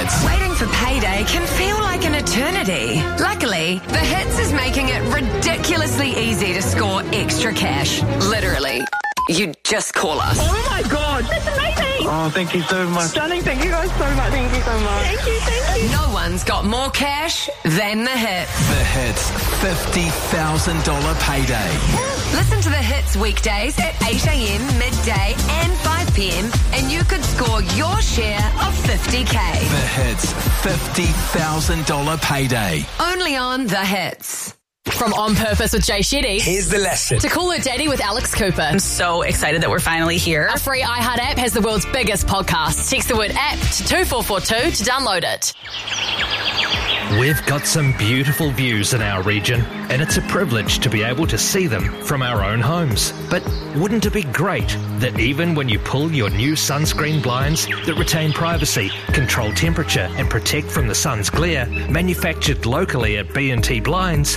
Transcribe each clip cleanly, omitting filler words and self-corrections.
hits. Waiting for payday can feel like an eternity. Luckily, The Hits is making it ridiculously easy to score extra cash. Literally. You just call us. Oh my God, that's amazing. Oh, thank you so much. Stunning, thank you guys so much. Thank you so much. Thank you. No one's got more cash than The Hits. The Hits $50,000 payday. Listen to The Hits weekdays at 8 a.m, midday and 5 p.m. and you could score your share of $50K. The Hits $50,000 payday. Only on The Hits. From On Purpose with Jay Shetty. Here's the lesson. To Call Her Daddy with Alex Cooper. I'm so excited that we're finally here. Our free iHeart app has the world's biggest podcast. Text the word app to 2442 to download it. We've got some beautiful views in our region, and it's a privilege to be able to see them from our own homes. But wouldn't it be great that even when you pull your new sunscreen blinds that retain privacy, control temperature and protect from the sun's glare, manufactured locally at B&T Blinds,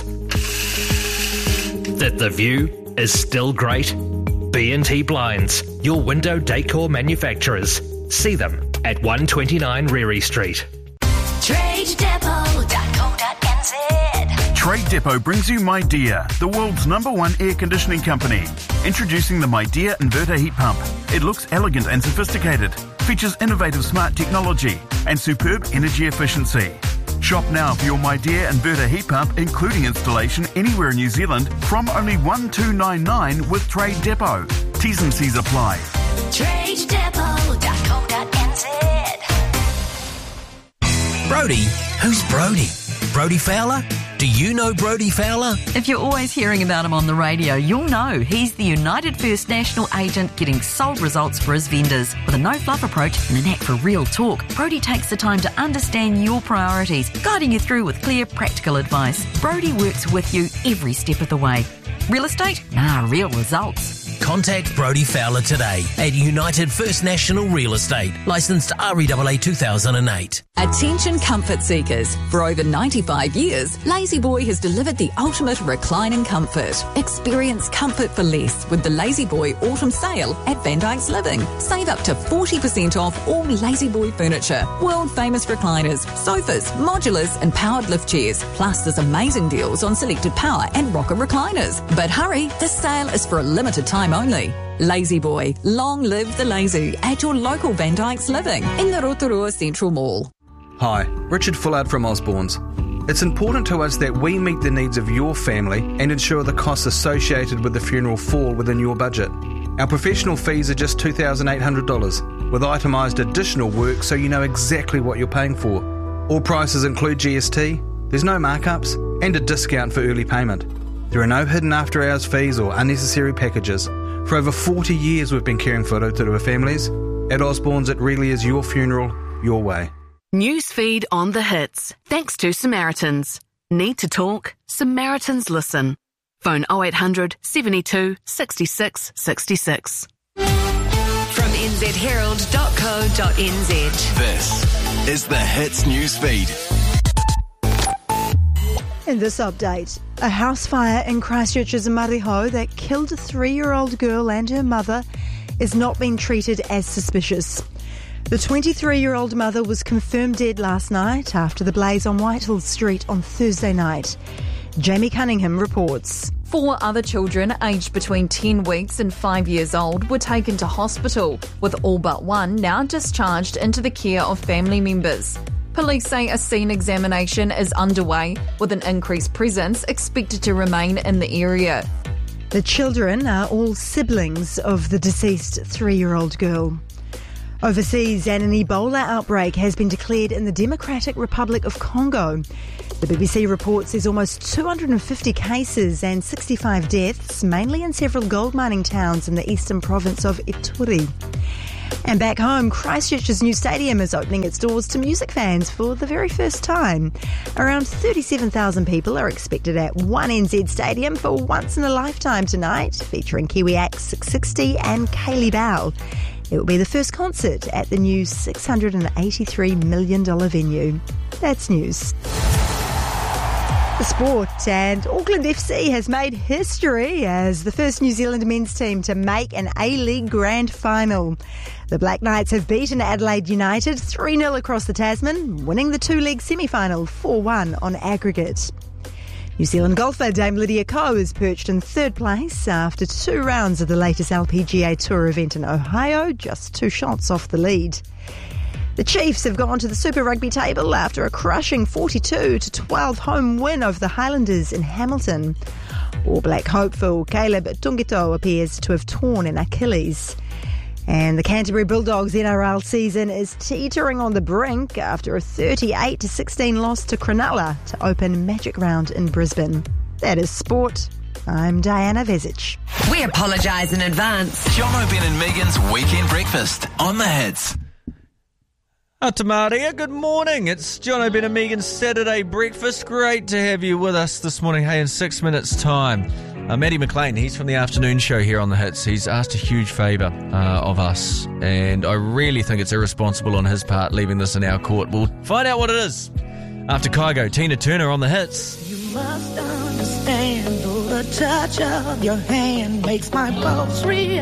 that the view is still great? B&T Blinds, your window decor manufacturers. See them at 129 Reary Street. TradeDepot.co.nz. Trade Depot brings you MyDear, the world's #1 air conditioning company. Introducing the MyDear inverter heat pump. It looks elegant and sophisticated, features innovative smart technology and superb energy efficiency. Shop now for your MyDear inverter heat pump, including installation anywhere in New Zealand, from only $1,299 with Trade Depot. T's and C's apply. TradeDepot.co.nz. Brody? Who's Brody? Brody Fowler? Do you know Brody Fowler? If you're always hearing about him on the radio, you'll know he's the United First National agent getting sold results for his vendors. With a no-fluff approach and a knack for real talk, Brody takes the time to understand your priorities, guiding you through with clear, practical advice. Brody works with you every step of the way. Real estate? Nah, real results. Contact Brody Fowler today at United First National Real Estate, licensed REAA 2008. Attention comfort seekers. For over 95 years, Lazy Boy has delivered the ultimate reclining comfort. Experience comfort for less with the Lazy Boy Autumn Sale at Van Dyke's Living. Save up to 40% off all Lazy Boy furniture, world famous recliners, sofas, modulars and powered lift chairs. Plus there's amazing deals on selected power and rocker recliners. But hurry, this sale is for a limited time only. Lazy Boy, long live the lazy, at your local Van Dyke's Living in the Rotorua Central Mall. Hi, Richard Fullard from Osborne's. It's important to us that we meet the needs of your family and ensure the costs associated with the funeral fall within your budget. Our professional fees are just $2,800, with itemised additional work so you know exactly what you're paying for. All prices include GST, there's no markups, and a discount for early payment. There are no hidden after-hours fees or unnecessary packages. For over 40 years we've been caring for Rotorua families. At Osborne's, it really is your funeral, your way. Newsfeed on The Hits. Thanks to Samaritans. Need to talk? Samaritans listen. Phone 0800 72 66 66. From nzherald.co.nz. This is The Hits Newsfeed. In this update, a house fire in Christchurch's Mariho that killed a 3-year-old girl and her mother is not being treated as suspicious. The 23-year-old mother was confirmed dead last night after the blaze on Whitehill Street on Thursday night. Jamie Cunningham reports. 4 other children aged between 10 weeks and 5 years old were taken to hospital, with all but one now discharged into the care of family members. Police say a scene examination is underway, with an increased presence expected to remain in the area. The children are all siblings of the deceased 3-year-old girl. Overseas, an Ebola outbreak has been declared in the Democratic Republic of Congo. The BBC reports there's almost 250 cases and 65 deaths, mainly in several gold mining towns in the eastern province of Ituri. And back home, Christchurch's new stadium is opening its doors to music fans for the very first time. Around 37,000 people are expected at 1NZ Stadium for Once in a Lifetime tonight, featuring Kiwi acts 660 and Kaylee Bell. It will be the first concert at the new $683 million venue. That's news. Sport, and Auckland FC has made history as the first New Zealand men's team to make an A-League Grand Final. The Black Knights have beaten Adelaide United 3-0 across the Tasman, winning the two-leg semi-final 4-1 on aggregate. New Zealand golfer Dame Lydia Ko is perched in third place after 2 rounds of the latest LPGA Tour event in Ohio, just 2 shots off the lead. The Chiefs have gone to the Super Rugby table after a crushing 42-12 home win over the Highlanders in Hamilton. All Black hopeful Caleb Tungito appears to have torn an Achilles. And the Canterbury Bulldogs NRL season is teetering on the brink after a 38-16 loss to Cronulla to open Magic Round in Brisbane. That is sport. I'm Diana Vezic. We apologise in advance. John O'Ben and Megan's Weekend Breakfast on the Hits. Tamaria, good morning. It's John O'Ben and Megan's Saturday Breakfast. Great to have you with us this morning. Hey, in 6 minutes' time, Matty McLean, he's from the afternoon show here on the Hits. He's asked a huge favour of us, and I really think it's irresponsible on his part leaving this in our court. We'll find out what it is after Kygo, Tina Turner on the Hits. You must understand, though the touch of your hand makes my pulse react.